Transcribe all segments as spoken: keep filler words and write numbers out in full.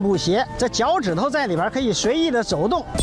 步鞋，这脚趾头在里边可以随意的走动。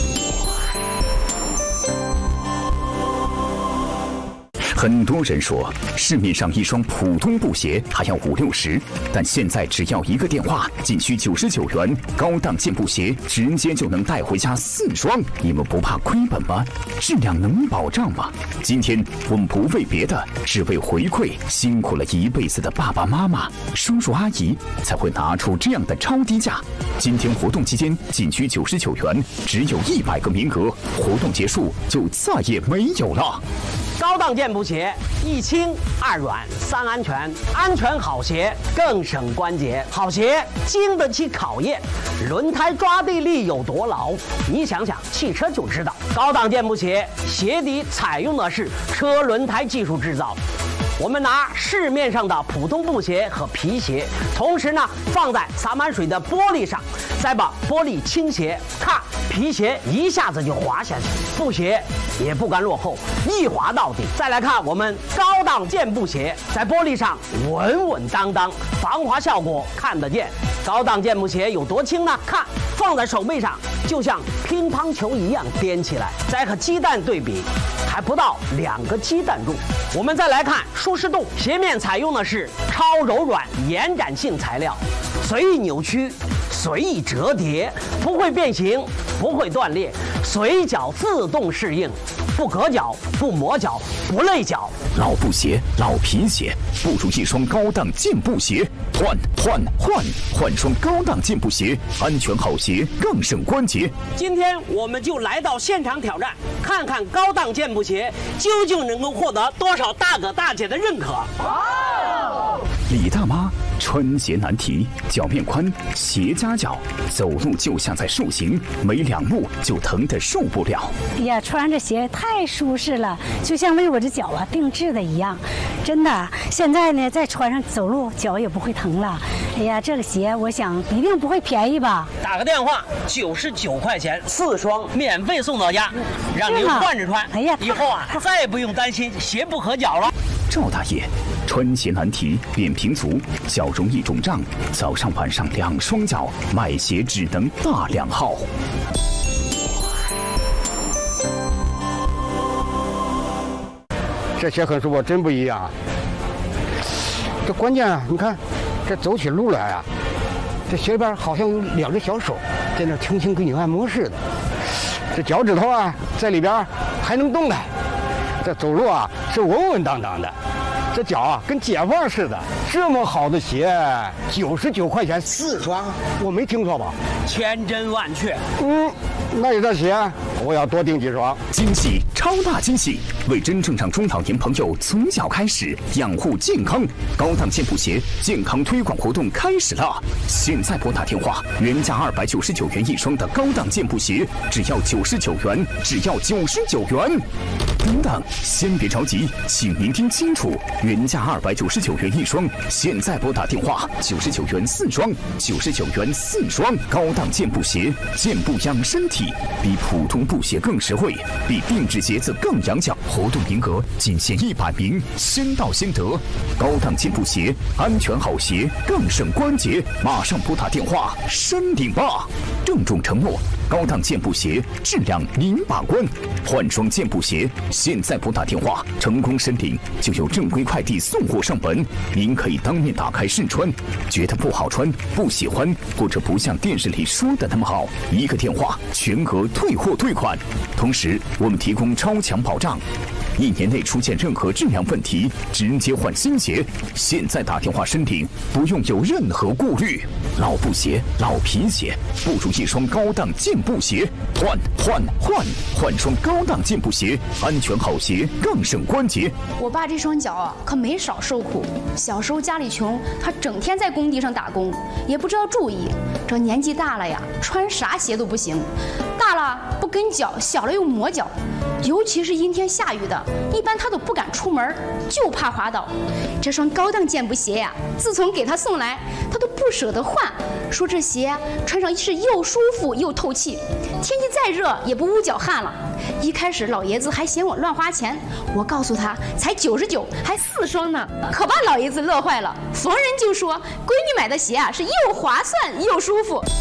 很多人说，市面上一双普通布鞋还要五六十，但现在只要一个电话，仅需九十九元，高档健步鞋直接就能带回家四双。你们不怕亏本吗？质量能保障吗？今天我们不为别的，只为回馈辛苦了一辈子的爸爸妈妈、叔叔阿姨，才会拿出这样的超低价。今天活动期间仅需九十九元，只有一百个名额，活动结束就再也没有了。 高档健步鞋，一轻二软三安全，安全好鞋更省关节，好鞋经得起考验，轮胎抓地力有多牢，你想想汽车就知道。高档健步鞋鞋底采用的是车轮胎技术制造。我们拿市面上的普通布鞋和皮鞋，同时呢放在洒满水的玻璃上，再把玻璃倾斜，看皮鞋一下子就滑下去，布鞋也不甘落后，一滑到底。再来看我们高档健步鞋，在玻璃上稳稳当当，防滑效果看得见。高档健步鞋有多轻呢？看放在手背上，就像乒乓球一样颠起来。再和鸡蛋对比，还不到两个鸡蛋重。我们再来看舒适度，鞋面采用的是超柔软延展性材料，随意扭曲，随意折叠，不会变形，不会断裂，随脚自动适应，不硌脚，不磨脚，不累脚。 老布鞋、老皮鞋，不如一双高档健步鞋。换换换换双高档健步鞋，安全好鞋更省关节。 今天我们就来到现场挑战，看看高档健步鞋究竟能够获得多少大哥大姐的认可。 李大妈穿鞋难题，脚面宽，鞋夹脚，走路就像在塑形，没两步就疼得受不了。 哎呀，穿着鞋太舒适了，就像为我这脚啊定制的一样，真的。现在呢，再穿上走路，脚也不会疼了。哎呀，这个鞋我想一定不会便宜吧？ 打个电话，九十九块钱四双，免费送到家，让您换着穿。 哎呀， 以后啊，再也不用担心鞋不合脚了。 赵大爷穿鞋难题，扁平足，脚容易肿胀，早上晚上两双脚，买鞋只能大两号。 这鞋很舒服，真不一样。这关键啊，你看，这走起路来啊，这鞋里边好像有两只小手在那轻轻给你按摩似的。这脚趾头啊，在里边还能动弹。这走路啊是稳稳当当的，这脚啊跟解放似的。这么好的鞋，九十九块钱四双，我没听错吧？ 千真万确。 嗯，那有这鞋，我要多订几双。 惊喜，超大惊喜！为真正让中老年朋友从小开始养护健康，高档健步鞋健康推广活动开始了。现在拨打电话，原价二百九十九元一双的高档健步鞋，只要九十九元，只要九十九元。等等，先别着急，请您听清楚，原价二百九十九元一双，现在拨打电话，九十九元四双，九十九元四双。高档健步鞋，健步养身体，比普通布鞋更实惠，比定制鞋子更养脚。活动名额仅限一百名，先到先得。高档健步鞋，安全好鞋更省关节，马上拨打电话申领吧！郑重承诺，高档健步鞋质量您把关。换双健步鞋，现在拨打电话，成功申领就有正规快递送货上门。您可以当面打开试穿，觉得不好穿、不喜欢，或者不像电视里说的那么好，一个电话全额退货退款。同时，我们提供超强保障，一年内出现任何质量问题，直接换新鞋。现在打电话申领，不用有任何顾虑。老布鞋、老皮鞋，不如一双高档健步鞋。换换换换双高档健步鞋，安全好鞋更省关节。 我爸这双脚啊，可没少受苦。小时候家里穷，他整天在工地上打工，也不知道注意。这年纪大了呀，穿啥鞋都不行。大了不跟脚，小了又磨脚。 尤其是阴天下雨的，一般他都不敢出门，就怕滑倒。这双高档健步鞋呀，自从给他送来，他都不舍得换，说这鞋穿上是又舒服又透气，天气再热也不捂脚汗了。一开始老爷子还嫌我乱花钱，我告诉他才九十九，还四双呢，可把老爷子乐坏了，逢人就说闺女买的鞋啊是又划算又舒服。